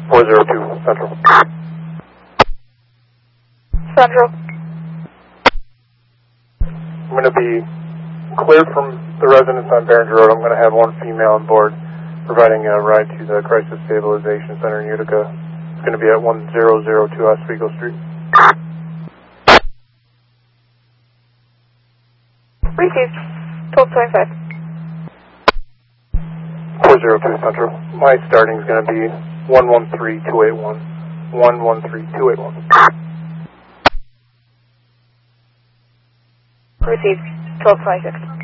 402 Central. Central. I'm going to be cleared from the residence on Barringer Road. I'm going to have one female on board providing a ride to the Crisis Stabilization Center in Utica. It's going to be at 1002 Oswego Street. Received. 1225. 402 Central. My starting is going to be 113281. 113281. Received. 1226.